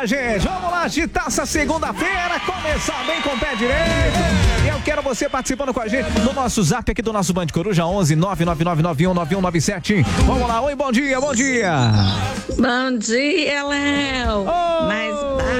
gente. Vamos lá agitar essa segunda-feira, começar bem com o pé direito. E eu quero você participando com a gente no nosso zap aqui do nosso Band Coruja, 11 999919197. Vamos lá, oi, bom dia, bom dia. Bom dia, Léo. Oh. Mas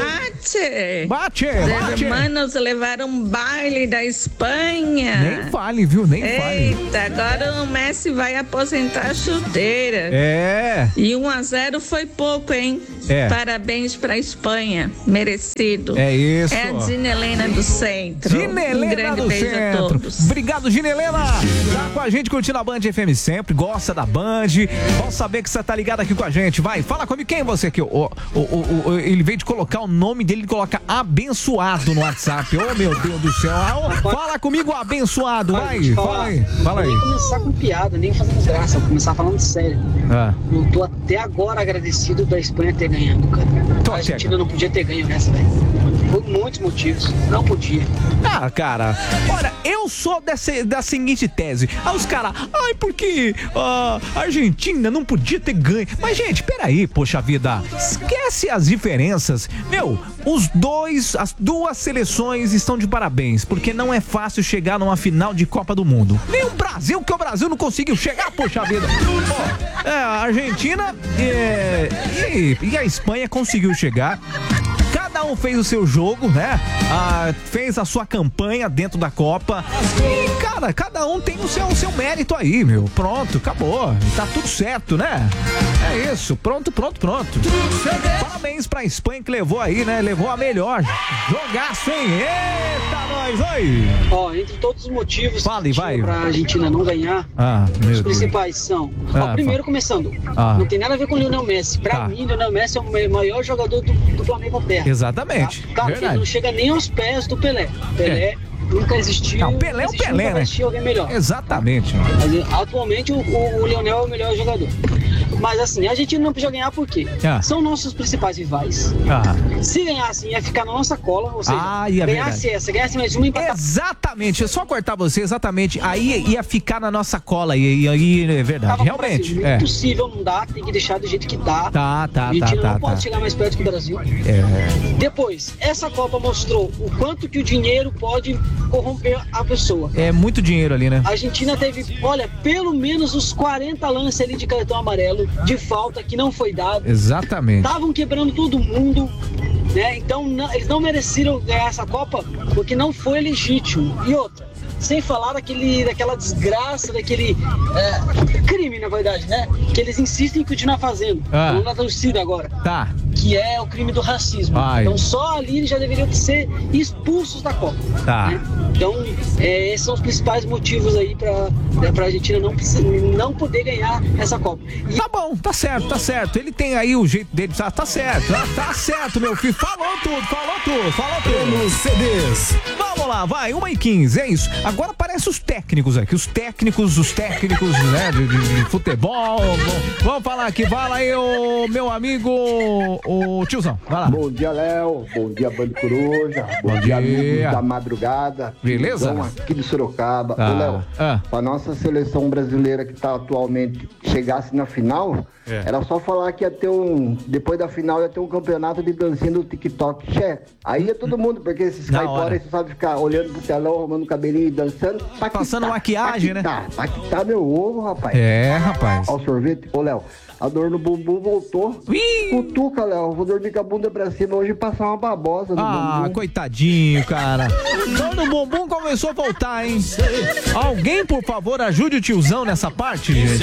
Bate. Os hermanos levaram um baile da Espanha. Nem fale, viu? Nem fale. Eita, agora o Messi vai aposentar a chuteira. É. E 1-0 foi pouco, hein? É. Parabéns pra Espanha. Merecido. É isso. É a Dina Helena do Centro. Dina Helena um grande do beijo Centro. a todos. Obrigado, Dina Helena. Tá com a gente curtindo a Band FM sempre. Gosta da Band. Bom saber que você tá ligado aqui com a gente. Vai, fala comigo. Quem é você aqui? Ele veio de colocar o nome dele, ele coloca abençoado no WhatsApp. Oh, meu Deus do céu. Fala comigo, abençoado. Vai, fala aí. Fala aí. Nem começar com piada, nem fazendo graça. Vou começar falando sério. Eu tô até agora agradecido da Espanha ter ganhado, cara. A Argentina não podia ter ganho essa, velho. Por muitos motivos. Não podia. Ah, cara, olha, eu sou da seguinte tese. Os caras, porque a Argentina não podia ter ganho. Mas, gente, peraí, poxa vida. Esquece as diferenças. Meu, as duas seleções estão de parabéns, porque não é fácil chegar numa final de Copa do Mundo. Nem o Brasil, que o Brasil não conseguiu chegar, poxa vida. A Argentina e a Espanha conseguiu chegar. Cada um fez o seu jogo, né? Fez a sua campanha dentro da Copa. E, cara, cada um tem o seu mérito aí, meu. Pronto, acabou. Tá tudo certo, né? É isso. Pronto. Parabéns pra Espanha que levou aí, né? Levou a melhor. Jogaço, hein? Eita, nós, oi! Entre todos os motivos vai. Pra Argentina não ganhar, os principais são... primeiro, começando, não tem nada a ver com o Lionel Messi. Pra mim, o Lionel Messi é o maior jogador do planeta Terra. Exatamente. Tá? Ele não chega nem aos pés do Pelé. Pelé nunca existiu. Não, Pelé é o Pelé, nunca vai existir alguém melhor. Exatamente. Mas, atualmente o Lionel é o melhor jogador. Mas assim, a gente não podia ganhar por quê? São nossos principais rivais. Se ganhassem, ia ficar na nossa cola, ou seja, ganhasse mais uma, empatar. Exatamente, é só cortar você, exatamente. Aí ia ficar na nossa cola, aí é verdade, realmente. É impossível, não dá, tem que deixar do jeito que tá. A gente não pode chegar mais perto que o Brasil. Depois, essa Copa mostrou o quanto que o dinheiro pode corromper a pessoa. É muito dinheiro ali, né? A Argentina teve, pelo menos uns 40 lances ali de cartão amarelo, de falta que não foi dado. Exatamente. Estavam quebrando todo mundo, né? Então eles não mereceram ganhar essa Copa porque não foi legítimo. E outra, sem falar daquela desgraça, daquele crime, na verdade, né? Que eles insistem em continuar fazendo. Falando da torcida agora. Que é o crime do racismo. Então só ali eles já deveriam ser expulsos da Copa. Né? Então, esses são os principais motivos aí pra Argentina não poder ganhar essa Copa. Tá bom, tá certo. Ele tem aí o jeito dele, tá certo, meu filho. Falou tudo. Nos CDs. Vamos lá, vai, 1h15, é isso. Agora aparecem os técnicos aqui, os técnicos, né, de futebol. Vamos falar aqui, fala aí, meu amigo, o tiozão, vai lá. Bom dia, Léo, bom dia, Band Coruja, bom dia, amigos da madrugada. Beleza? Aqui de Sorocaba. Ô, Léo, pra nossa seleção brasileira que tá atualmente, chegasse na final, era só falar que ia ter depois da final ia ter um campeonato de dancinha do TikTok. Aí ia todo mundo, porque esses caiporas sabem ficar olhando pro telão, arrumando o cabelinho e dançando. Passando maquiagem, né? Paquitá meu ovo, rapaz. Rapaz. Ó o sorvete. Ô, Léo, a dor no bumbum voltou. Cutuca, Léo. Vou dormir com a bunda pra cima hoje e passar uma babosa no bumbum. Coitadinho, cara. Dor no bumbum começou a voltar, hein? Alguém, por favor, ajude o tiozão nessa parte, gente.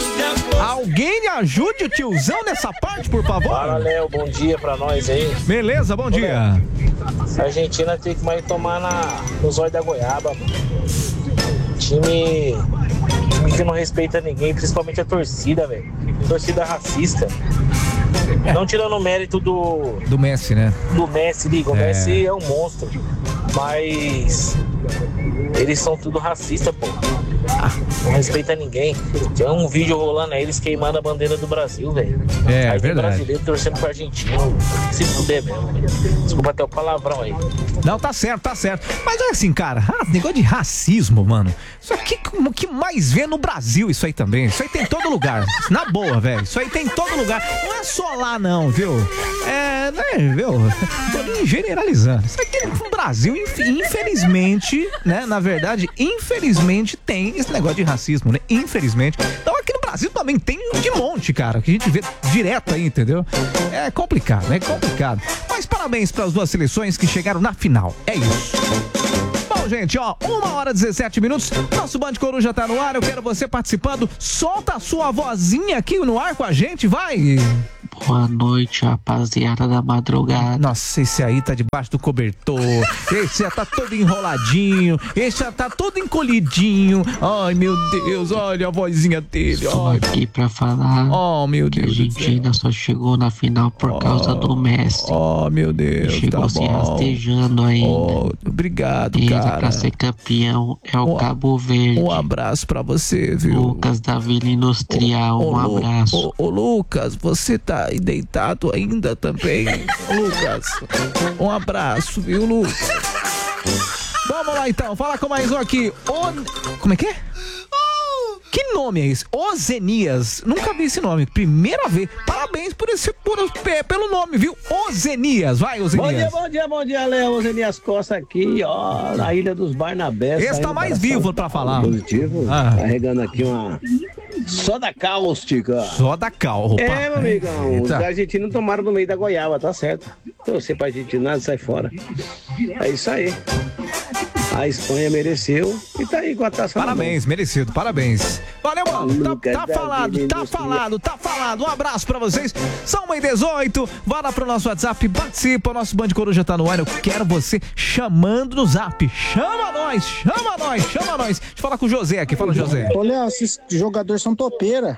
Alguém ajude o tiozão nessa parte, por favor. Fala, Léo. Bom dia pra nós aí. Beleza, bom dia. A Argentina tem que mais tomar no zóio da goiaba. Time que não respeita ninguém, principalmente a torcida, velho. Torcida racista. Não tirando o mérito do Messi, né? Do Messi, liga. O Messi é um monstro. Mas eles são tudo racistas, pô. Não respeita ninguém. Tem um vídeo rolando aí, eles queimando a bandeira do Brasil, velho. Aí tem brasileiro torcendo pro argentino. Se fuder mesmo. Desculpa até o palavrão aí. Não, tá certo. Mas é assim, cara, negócio de racismo, mano. Isso aqui, o que mais vê no Brasil, isso aí também. Isso aí tem em todo lugar. Na boa, velho. Isso aí tem em todo lugar. Não é só lá, não, viu? viu? Tô nem generalizando. Isso aqui no Brasil, infelizmente, né? Na verdade, infelizmente tem esse negócio de racismo, né? Infelizmente. Então aqui no Brasil também tem de monte, cara, que a gente vê direto aí, entendeu? É complicado, né? É complicado. Mas parabéns para as duas seleções que chegaram na final. É isso. Bom, gente, ó, 1h17. Nosso Band Coruja tá no ar. Eu quero você participando. Solta a sua vozinha aqui no ar com a gente, vai! Boa noite, rapaziada da madrugada. Nossa, esse aí tá debaixo do cobertor. Esse já tá todo enroladinho. Esse já tá todo encolhidinho. Ai, meu Deus, olha a vozinha dele. Estou aqui pra falar meu que Deus, a Argentina só chegou na final por causa do Messi. Meu Deus, chegou tá se bom. rastejando ainda. Obrigado, Ele cara. pra ser campeão é o Cabo Verde. Um abraço pra você, viu? Lucas da Vila Industrial, um abraço. Ô, Lucas, você tá aí deitado ainda também? Lucas, um abraço, viu, Lucas? Vamos lá, então. Fala com mais um aqui. Como é que é? Que nome é esse? Ozenias. Nunca vi esse nome. Primeira vez. Parabéns pelo nome, viu? Ozenias. Vai, Ozenias. Bom dia, Léo. Ozenias Costa aqui, ó, na Ilha dos Barnabés. Esse tá mais vivo pra falar. Positivo. Carregando aqui uma soda cáustica. Soda cáustica. Meu amigão. Os argentinos tomaram no meio da goiaba, tá certo. Torcer pra Argentina, nada sai fora. É isso aí. A Espanha mereceu e tá aí com a taça. Parabéns, merecido, parabéns. Valeu, mano. Tá falado. Um abraço pra vocês. São 1h18. Vai lá pro nosso WhatsApp, participa. O nosso Band Coruja tá no ar. Eu quero você chamando no zap. Chama nós. Deixa eu falar com o José aqui. Fala, José. Ô, Léo, esses jogadores são topeira.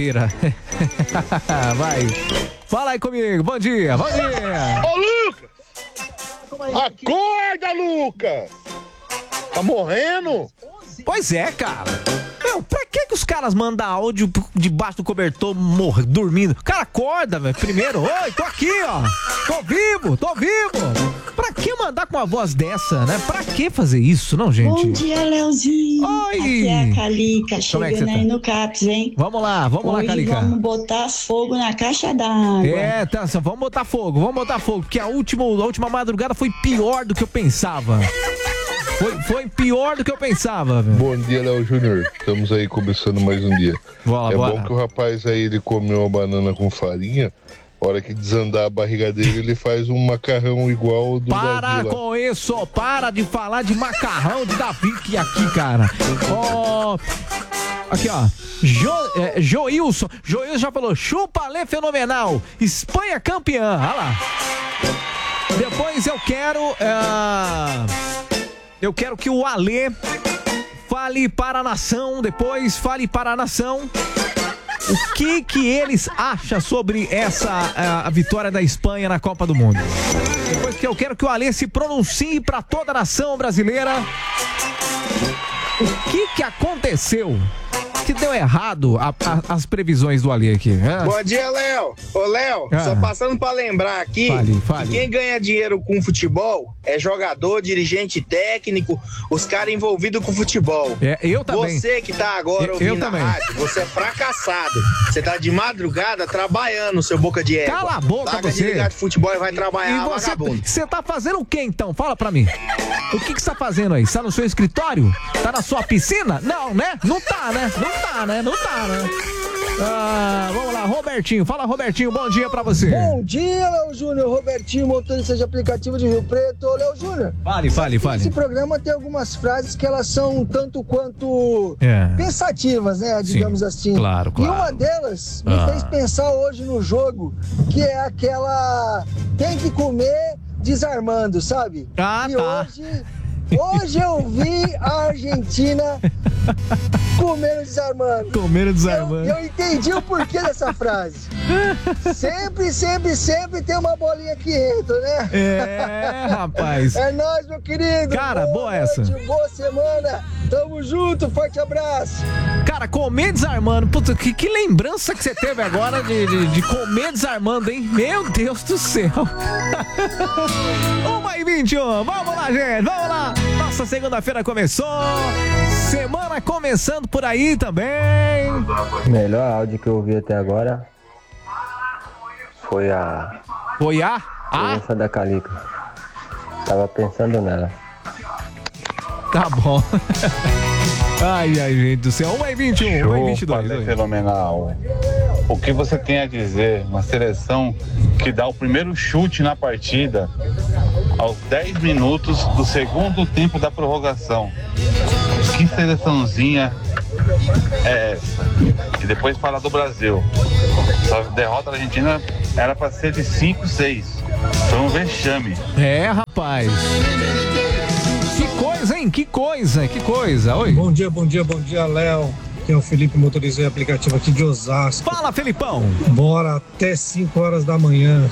Vai. Fala aí comigo. Bom dia. Ô, Lucas! Acorda, Lucas! Tá morrendo? Pois é, cara. Meu, pra que os caras mandam áudio debaixo do cobertor dormindo? Cara, acorda, velho. Primeiro, oi, tô aqui, ó. Tô vivo. Pra que mandar com uma voz dessa, né? Pra que fazer isso, não, gente? Bom dia, Leozinho. Oi. Aqui é a Calica, chegando aí no CAPS, hein? Vamos lá, Calica. Vamos botar fogo na caixa d'água. Vamos botar fogo, porque a última madrugada foi pior do que eu pensava. Foi pior do que eu pensava, velho. Bom dia, Léo Júnior. Estamos aí começando mais um dia. Bora. Bom que o rapaz aí, ele comeu uma banana com farinha. A hora que desandar a barriga dele, ele faz um macarrão igual ao do Davi. Para com isso, para de falar de macarrão de Davi aqui, cara. Aqui, ó. Joilson já falou, chupa Lê fenomenal. Espanha campeã, olha lá. Depois eu quero que o Alê fale para a nação, o que eles acham sobre a vitória da Espanha na Copa do Mundo. Depois que eu quero que o Alê se pronuncie para toda a nação brasileira. O que aconteceu? Que deu errado as previsões do Ali aqui. Bom dia, Léo. Ô, Léo, só passando pra lembrar aqui, fale. Quem ganha dinheiro com futebol é jogador, dirigente técnico, os caras envolvidos com futebol. Eu também. Você que tá agora ouvindo a rádio, você é fracassado. Você tá de madrugada trabalhando, seu boca de égua. Cala a boca, Larga você. de ligar de futebol e vai trabalhar, vagabundo. Você tá fazendo o que então? Fala pra mim. O que você tá fazendo aí? Tá no seu escritório? Tá na sua piscina? Não, né? Não tá, né? Vamos lá, Robertinho. Fala, Robertinho, bom dia pra você. Bom dia, Léo Júnior. Robertinho, motorista de aplicativo de Rio Preto. Ô, Léo Júnior. Fale. Esse programa tem algumas frases que elas são um tanto quanto pensativas, né? Digamos assim. Claro. E uma delas me fez pensar hoje no jogo, que é aquela tem que comer desarmando, sabe? Hoje eu vi a Argentina comendo desarmando. Eu entendi o porquê dessa frase. Sempre tem uma bolinha que entra, né? Rapaz. É nóis, meu querido. Cara, boa essa. Boa semana. Tamo junto, forte abraço. Cara, comer desarmando. Puta, que lembrança que você teve agora de comer desarmando, hein? Meu Deus do céu. 1h21. Vamos lá, gente. Vamos lá. Nossa segunda-feira começou. Semana começando por aí também. Melhor áudio que eu ouvi até agora foi a Criança da Calica. Tava pensando nela. Tá bom. Ai, gente do céu. 1h21, 1h22. Fenomenal. O que você tem a dizer? Uma seleção que dá o primeiro chute na partida aos 10 minutos do segundo tempo da prorrogação. Que seleçãozinha é essa? E depois falar do Brasil. A derrota da Argentina era para ser de 5-6. Foi um vexame. É, rapaz. Que coisa, hein? Que coisa. Oi. Bom dia, Léo. Aqui é o Felipe, motorista de aplicativo aqui de Osasco. Fala, Felipão. Bora até 5 horas da manhã.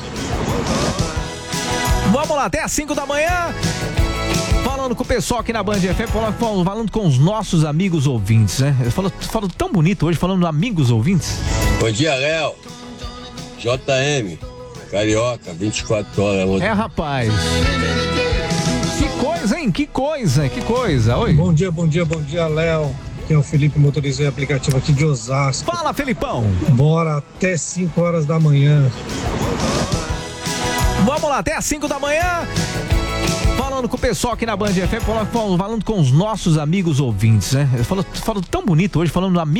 Vamos lá, até às 5 da manhã. Falando com o pessoal aqui na Band FM, falando com os nossos amigos ouvintes, né? Eu falo tão bonito hoje, falando amigos ouvintes. Bom dia, Léo. JM, Carioca, 24 horas. É, rapaz. Que coisa, hein? Que coisa. Oi. Bom dia, Léo. Aqui é o Felipe, motorista de aplicativo aqui de Osasco. Fala, Felipão. Bora até 5 horas da manhã. Vamos lá, até às 5 da manhã. Falando com o pessoal aqui na Band FM, falando com os nossos amigos ouvintes, né? Eu falo tão bonito hoje, falando amigos.